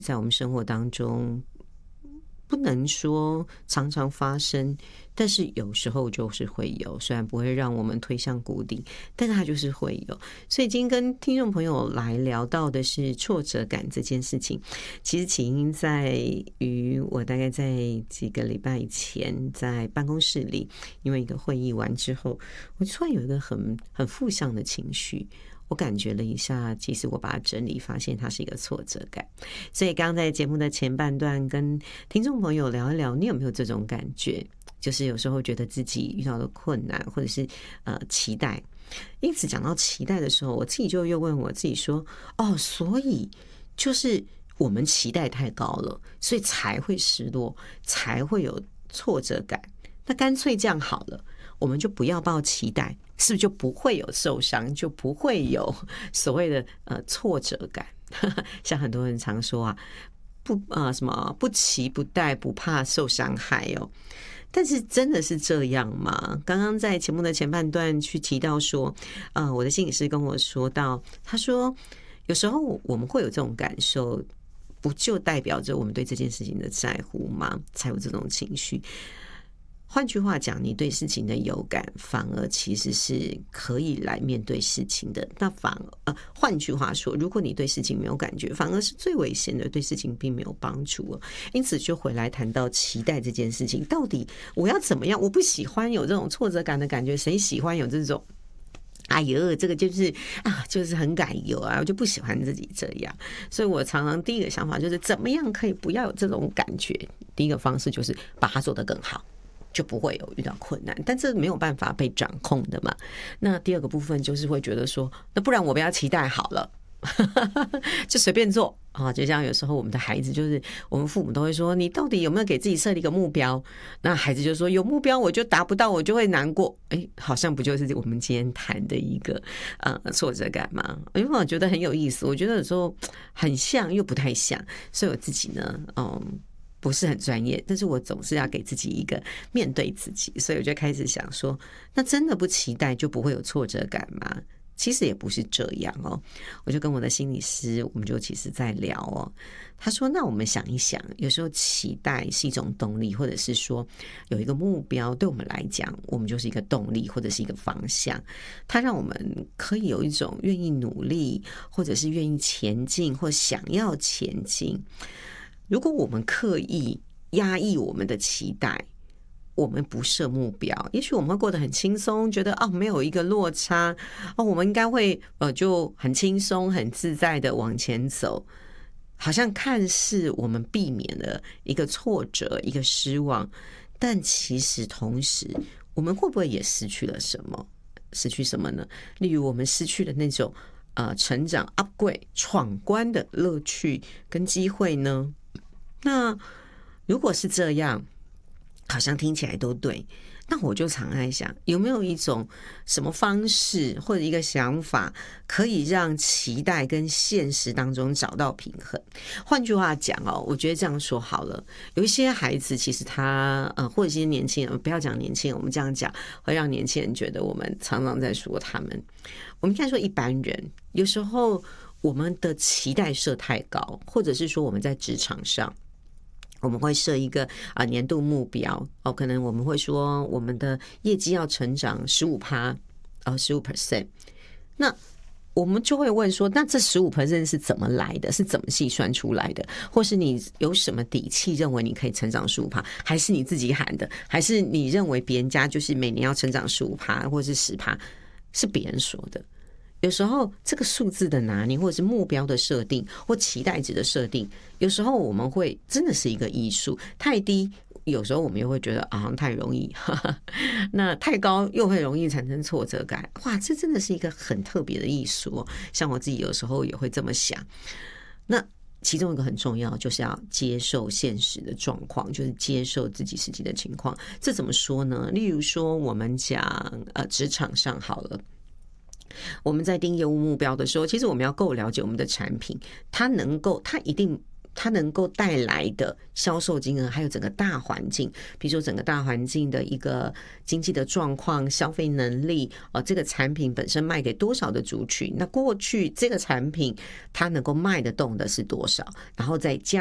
在我们生活当中不能说常常发生，但是有时候就是会有，虽然不会让我们推向谷底，但是它就是会有。所以今天跟听众朋友来聊到的是挫折感这件事情，其实起因在于我大概在几个礼拜前在办公室里，因为一个会议完之后，我突然有一个很负向的情绪。我感觉了一下，其实我把它整理，发现它是一个挫折感。所以刚刚在节目的前半段跟听众朋友聊一聊，你有没有这种感觉？就是有时候觉得自己遇到的困难，或者是期待。因此讲到期待的时候，我自己就又问我自己说：哦，所以就是我们期待太高了，所以才会失落，才会有挫折感。那干脆这样好了，我们就不要抱期待，是不是就不会有受伤，就不会有所谓的挫折感？像很多人常说啊，什么不期不待，不怕受伤害哦。但是真的是这样吗？刚刚在节目的前半段去提到说，我的心理师跟我说到，他说有时候我们会有这种感受，不就代表着我们对这件事情的在乎吗？才有这种情绪。换句话讲，你对事情的有感，反而其实是可以来面对事情的。那换句话说，如果你对事情没有感觉，反而是最危险的，对事情并没有帮助。因此，就回来谈到期待这件事情，到底我要怎么样？我不喜欢有这种挫折感的感觉，谁喜欢有这种？哎呦，这个就是很改油啊，我就不喜欢自己这样。所以我常常第一个想法就是怎么样可以不要有这种感觉。第一个方式就是把它做得更好，就不会有遇到困难，但这没有办法被掌控的嘛。那第二个部分就是会觉得说，那不然我不要期待好了，就随便做啊。就像有时候我们的孩子，就是我们父母都会说，你到底有没有给自己设立一个目标？那孩子就说有目标我就达不到，我就会难过。好像不就是我们今天谈的一个挫折感吗？因为我觉得很有意思，我觉得有时候很像又不太像，所以我自己呢，不是很专业，但是我总是要给自己一个面对自己，所以我就开始想说，那真的不期待就不会有挫折感吗？其实也不是这样哦。我就跟我的心理师，我们就其实在聊哦。他说，那我们想一想，有时候期待是一种动力，或者是说有一个目标，对我们来讲，我们就是一个动力或者是一个方向，它让我们可以有一种愿意努力，或者是愿意前进，或想要前进。如果我们刻意压抑我们的期待，我们不设目标，也许我们会过得很轻松，觉得没有一个落差，我们应该会就很轻松很自在的往前走，好像看似我们避免了一个挫折一个失望，但其实同时我们会不会也失去了什么？失去什么呢？例如我们失去了那种成长 upgrade 闯关的乐趣跟机会呢？那如果是这样，好像听起来都对，那我就常在想，有没有一种什么方式或者一个想法，可以让期待跟现实当中找到平衡？换句话讲我觉得这样说好了，有一些孩子其实他或者一些年轻人，不要讲年轻人，我们这样讲会让年轻人觉得我们常常在说他们。我们应该说一般人，有时候我们的期待设太高，或者是说我们在职场上，我们会设一个年度目标可能我们会说我们的业绩要成长 15% 那我们就会问说，那这 15% 是怎么来的？是怎么计算出来的？或是你有什么底气认为你可以成长 15%？ 还是你自己喊的？还是你认为别人家就是每年要成长 15% 或是 10%？ 是别人说的。有时候这个数字的拿捏，或者是目标的设定，或期待值的设定，有时候我们会真的是一个艺术。太低，有时候我们又会觉得好像太容易，那太高又会容易产生挫折感。哇，这真的是一个很特别的艺术像我自己有时候也会这么想。那其中一个很重要，就是要接受现实的状况，就是接受自己实际的情况。这怎么说呢？例如说，我们讲职场上好了。我们在定业务目标的时候，其实我们要够了解我们的产品，它一定它能够带来的销售金额，还有整个大环境，比如说整个大环境的一个经济的状况、消费能力，这个产品本身卖给多少的族群，那过去这个产品它能够卖得动的是多少，然后再加